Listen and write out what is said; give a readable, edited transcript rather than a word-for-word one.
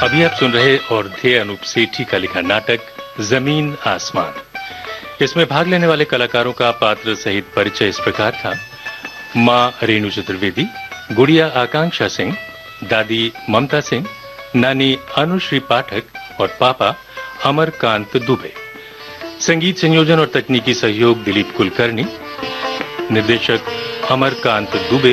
अभी आप सुन रहे और थे अनूप सेठी का लिखा नाटक जमीन आसमान। इसमें भाग लेने वाले कलाकारों का पात्र सहित परिचय इस प्रकार था। मां रेणु चतुर्वेदी, गुड़िया आकांक्षा सिंह, दादी ममता सिंह, नानी अनुश्री पाठक और पापा अमरकांत दुबे। संगीत संयोजन और तकनीकी सहयोग दिलीप कुलकर्णी। निर्देशक अमरकांत दुबे।